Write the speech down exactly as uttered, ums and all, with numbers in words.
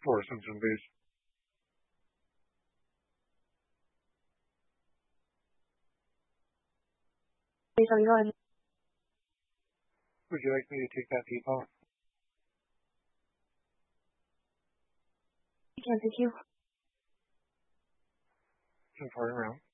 Or Simpson, please. Please, I'm going. Would you like me to take that tape off? I can't, thank you. Turn far around.